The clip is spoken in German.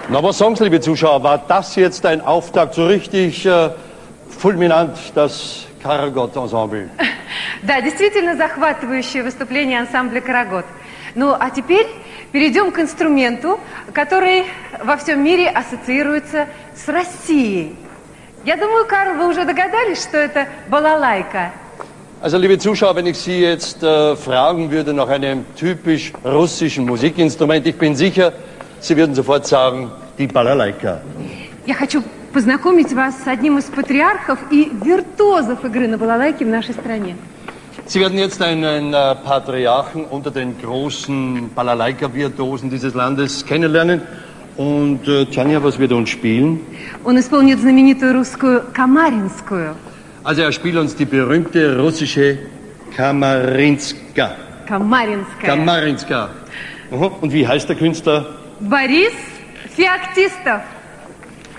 Na, was sagen Sie, liebe Zuschauer, war das jetzt ein Auftakt so richtig fulminant, das Карагод-Ensemble? Да, действительно захватывающее выступление ансамбля «Карагод». Ну, а теперь перейдем к инструменту, который во всем мире ассоциируется с Россией. Я думаю, Карл, вы уже догадались, что это балалайка. Also, liebe Zuschauer, wenn ich Sie jetzt fragen würde nach einem typisch russischen Musikinstrument, ich bin sicher, Sie würden sofort sagen, die Balalaika. Я хочу познакомить вас с одним из патриархов и виртуозов игры на балалайке в нашей стране. Sie werden jetzt einen Patriarchen unter den großen Balalaika-Virtuosen dieses Landes kennenlernen. Und Tanja, was wird er uns spielen? Он исполнит знаменитую русскую камаринскую. Also er spielt uns die berühmte russische Kamarinska. Камаринская. Kamarinska. Und wie heißt der Künstler? Борис Феоктистов.